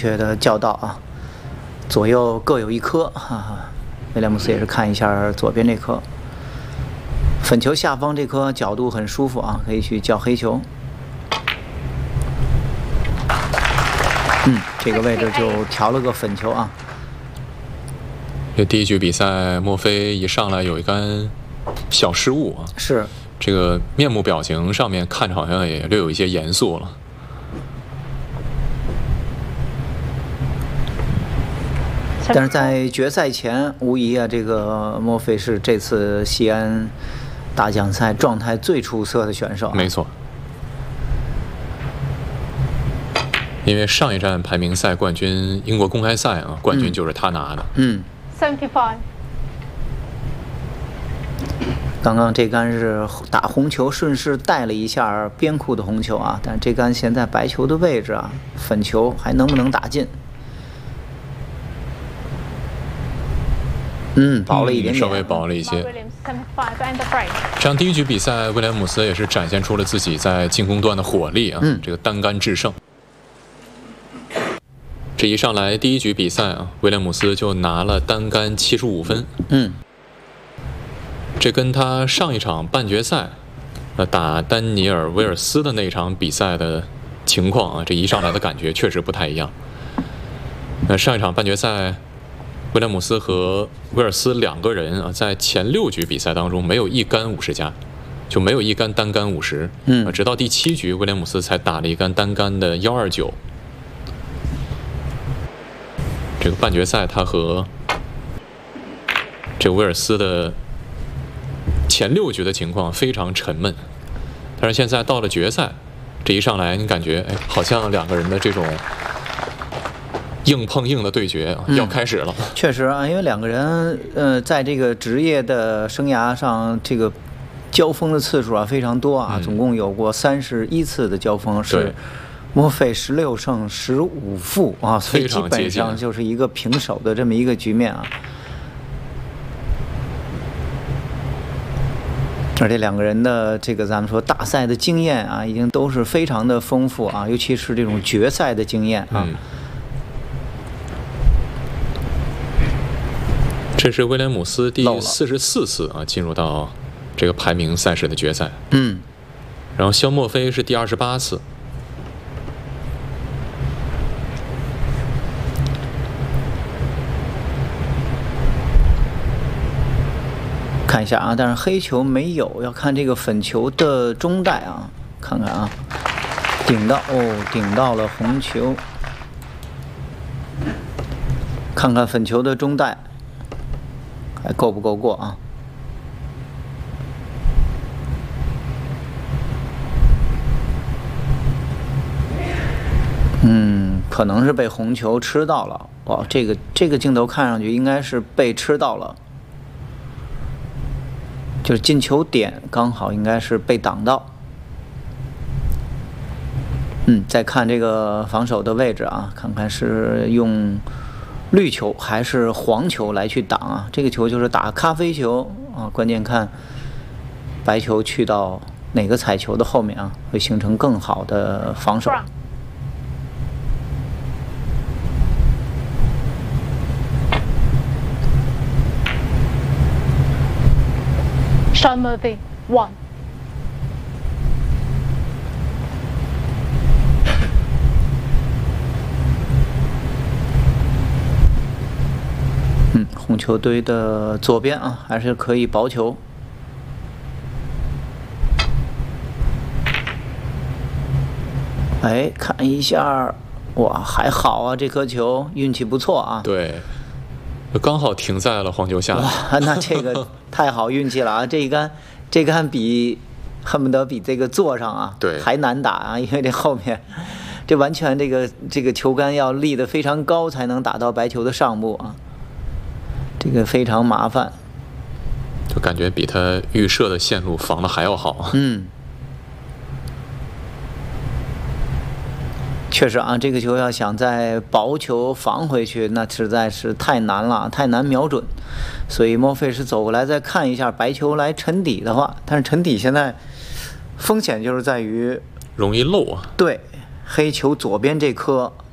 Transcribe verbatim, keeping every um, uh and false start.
确的教导啊，左右各有一颗，哈哈。威廉姆斯也是看一下左边这颗，粉球下方这颗角度很舒服啊，可以去叫黑球。嗯，这个位置就调了个粉球啊。 这第一局比赛，墨菲一上来有一杆小失误啊， 是这个面部表情上面看着好像也略有一些严肃了。 但是在决赛前，无疑啊，这个墨菲是这次西安大奖赛状态最出色的选手。 没错，因为上一站排名赛冠军英国公开赛啊，冠军就是他拿的。 嗯。 seventy-five。 刚刚这杆是打红球，顺势带了一下边库的红球啊，但这杆现在白球的位置啊，粉球还能不能打进？嗯，薄了一点点， 稍微薄了一些。这样第一局比赛，威廉姆斯也是展现出了自己在进攻端的火力啊， 嗯、 这个单杆制胜。这一上来第一局比赛啊，威廉姆斯就拿了单杆七十五分。 嗯， 这跟他上一场半决赛，呃，打丹尼尔·威尔斯的那场比赛的情况啊，这一上来的感觉确实不太一样。那上一场半决赛，威廉姆斯和威尔斯两个人啊，在前六局比赛当中没有一杆五十加，就没有一杆单杆五十。 嗯， 直到第七局，威廉姆斯才打了一杆单杆的幺二九。这个半决赛，他和这个威尔斯的前六局的情况非常沉闷，但是现在到了决赛，这一上来，你感觉哎，好像两个人的这种硬碰硬的对决要开始了。 嗯、确实啊，因为两个人呃，在这个职业的生涯上，这个交锋的次数啊非常多啊，嗯、总共有过三十一次的交锋，是墨菲十六胜十五负啊，所以基本上就是一个平手的这么一个局面啊。而且两个人的这个咱们说大赛的经验啊，已经都是非常的丰富啊，尤其是这种决赛的经验啊。 嗯，这是威廉姆斯第四十四次啊进入到这个排名赛事的决赛。 嗯， 然后肖墨菲是第二十八次。 看一下啊，但是黑球没有，要看这个粉球的中带啊，看看啊，顶到哦，顶到了红球，看看粉球的中带还够不够过啊？嗯，可能是被红球吃到了。哇，这个这个镜头看上去应该是被吃到了。就是进球点刚好应该是被挡到，嗯，再看这个防守的位置啊，看看是用绿球还是黄球来去挡啊？这个球就是打咖啡球啊，关键看白球去到哪个彩球的后面啊，会形成更好的防守。 Sean Murphy, one. 嗯，红球堆的左边啊，还是可以薄球。哎，看一下，哇，还好啊，这颗球运气不错啊。 对。刚好停在了黄球下。 哇，那这个太好运气了啊！这一杆，这杆比恨不得比这个坐上啊， 对， 还难打啊，因为这后面，这完全这个这个球杆要立得非常高才能打到白球的上部啊，这个非常麻烦。 就感觉比他预设的线路防的还要好。 嗯。确实啊，这个球要想在薄球防回去，那实在是太难了，太难瞄准。所以莫菲是走过来再看一下白球来沉底的话，但是沉底现在风险就是在于容易漏啊。 对，黑球左边这颗